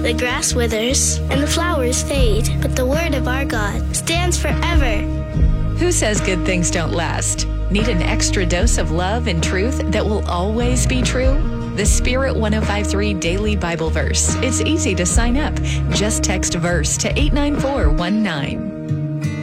The grass withers and the flowers fade, but the word of our God stands forever. Who says good things don't last? Need an extra dose of love and truth that will always be true? The Spirit 105.3 Daily Bible Verse. It's easy to sign up. Just text VERSE to 89419.